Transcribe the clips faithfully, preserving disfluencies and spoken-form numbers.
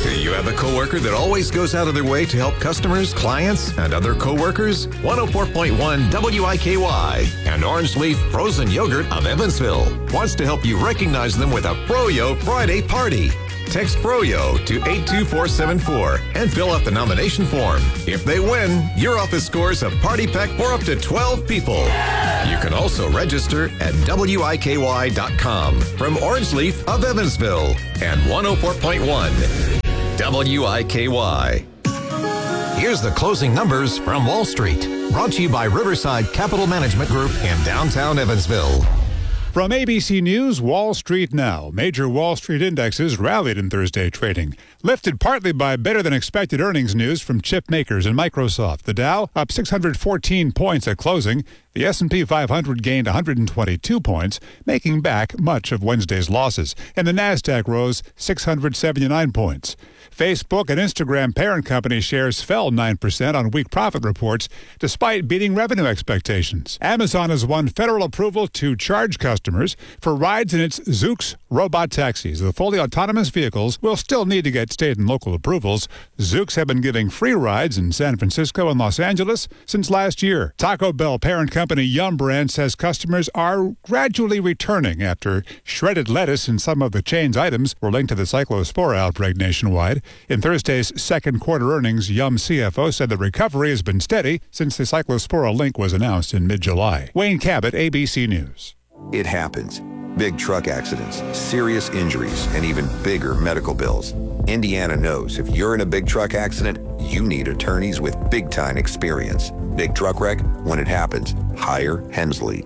Do you have a coworker that always goes out of their way to help customers, clients, and other coworkers? one oh four point one W I K Y and Orange Leaf Frozen Yogurt of Evansville wants to help you recognize them with a Froyo Friday party. Text Froyo to eight two four seven four and fill out the nomination form. If they win, your office scores a party pack for up to twelve people. You can also register at W I K Y dot com from Orange Leaf of Evansville and one oh four point one W I K Y. Here's the closing numbers from Wall Street, brought to you by Riverside Capital Management Group in downtown Evansville. From A B C News, Wall Street now. Major Wall Street indexes rallied in Thursday trading, lifted partly by better-than-expected earnings news from chip makers and Microsoft. The Dow up six hundred fourteen points at closing. The S and P five hundred gained one hundred twenty-two points, making back much of Wednesday's losses. And the Nasdaq rose six hundred seventy-nine points. Facebook and Instagram parent company shares fell nine percent on weak profit reports, despite beating revenue expectations. Amazon has won federal approval to charge customers for rides in its Zoox robot taxis. The fully autonomous vehicles will still need to get state and local approvals. Zoox have been giving free rides in San Francisco and Los Angeles since last year. Taco Bell parent company Yum Brand says customers are gradually returning after shredded lettuce in some of the chain's items were linked to the cyclospora outbreak nationwide. In Thursday's second quarter earnings, Yum C F O said the recovery has been steady since the cyclospora link was announced in mid-July. Wayne Cabot, A B C News. It happens. Big truck accidents, serious injuries, and even bigger medical bills. Indiana knows if you're in a big truck accident, you need attorneys with big-time experience. Big truck wreck, when it happens, hire Hensley.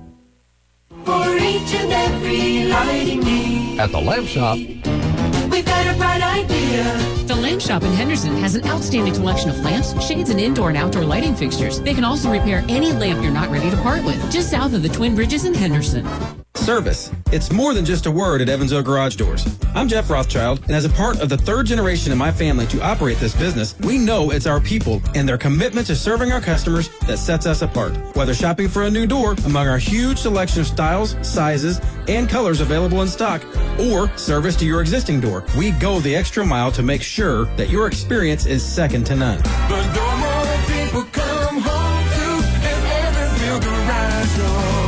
For each and every lighting need. At the Lamp Shop, we've got a bright idea. The Lamp Shop in Henderson has an outstanding collection of lamps, shades, and indoor and outdoor lighting fixtures. They can also repair any lamp you're not ready to part with, just south of the Twin Bridges in Henderson. Service. It's more than just a word at Evansville Garage Doors. I'm Jeff Rothschild, and as a part of the third generation in my family to operate this business, we know it's our people and their commitment to serving our customers that sets us apart. Whether shopping for a new door among our huge selection of styles, sizes, and colors available in stock, or service to your existing door, we go the extra mile to make sure that your experience is second to none. The door more people come home to is Evansville Garage Doors.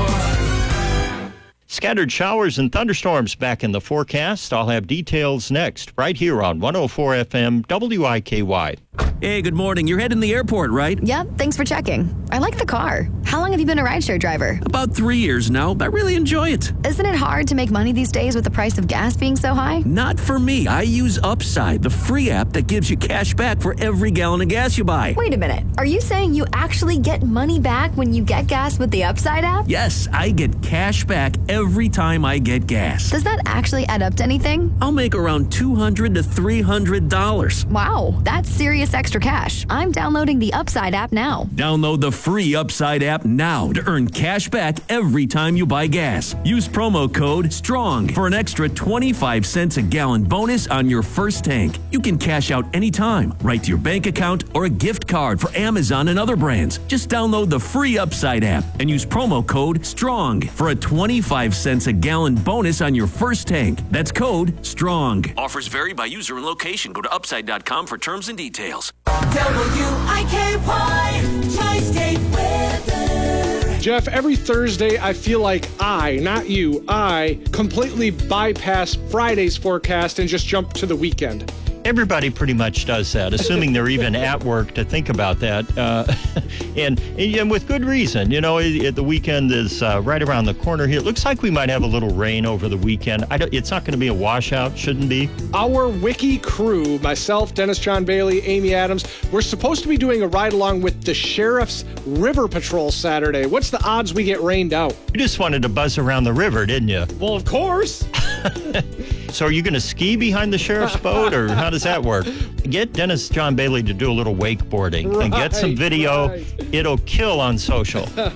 Scattered showers and thunderstorms back in the forecast. I'll have details next, right here on one oh four F M W I K Y. Hey, good morning. You're heading to the airport, right? Yep, thanks for checking. I like the car. How long have you been a rideshare driver? About three years now. I really enjoy it. Isn't it hard to make money these days with the price of gas being so high? Not for me. I use Upside, the free app that gives you cash back for every gallon of gas you buy. Wait a minute. Are you saying you actually get money back when you get gas with the Upside app? Yes, I get cash back every time I get gas. Does that actually add up to anything? I'll make around two hundred to three hundred dollars. Wow, that's serious extra cash. I'm downloading the Upside app now. Download the free Upside app now to earn cash back every time you buy gas. Use promo code STRONG for an extra twenty-five cents a gallon bonus on your first tank. You can cash out anytime, right to your bank account or a gift card for Amazon and other brands. Just download the free Upside app and use promo code STRONG for a twenty-five cents a gallon bonus on your first tank. That's code STRONG. Offers vary by user and location. Go to upside dot com for terms and details. W I K Y, Tri-State Weather. Jeff, every Thursday I feel like I, not you, I completely bypass Friday's forecast and just jump to the weekend. Everybody pretty much does that, assuming they're even at work to think about that. Uh, and, and with good reason. You know, it, the weekend is uh, right around the corner here. It looks like we might have a little rain over the weekend. I don't, it's not going to be a washout, shouldn't be. Our wiki crew, myself, Dennis John Bailey, Amy Adams, we're supposed to be doing a ride-along with the Sheriff's River Patrol Saturday. What's the odds we get rained out? You just wanted to buzz around the river, didn't you? Well, of course. So are you going to ski behind the sheriff's boat, or how does that work? Get Dennis John Bailey to do a little wakeboarding right, and get some video. Right. It'll kill on social. uh,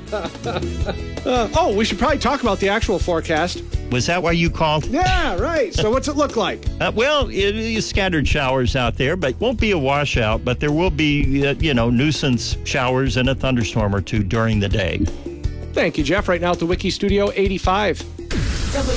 oh, we should probably talk about the actual forecast. Was that why you called? Yeah, right. So what's it look like? Uh, well, it is scattered showers out there, but won't be a washout, but there will be, uh, you know, nuisance showers and a thunderstorm or two during the day. Thank you, Jeff. Right now at the Wiki Studio, eighty-five.